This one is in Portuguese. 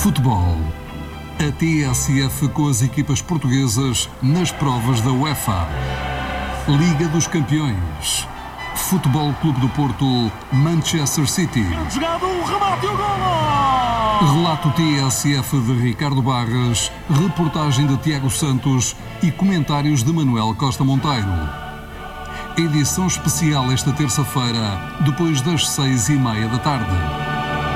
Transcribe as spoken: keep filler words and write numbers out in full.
Futebol. A T S F com as equipas portuguesas nas provas da UEFA. Liga dos Campeões. Futebol Clube do Porto, Manchester City. Jogado, o remate e o golo! Relato T S F de Ricardo Barras, reportagem de Tiago Santos e comentários de Manuel Costa Monteiro. Edição especial esta terça-feira, depois das seis e meia da tarde.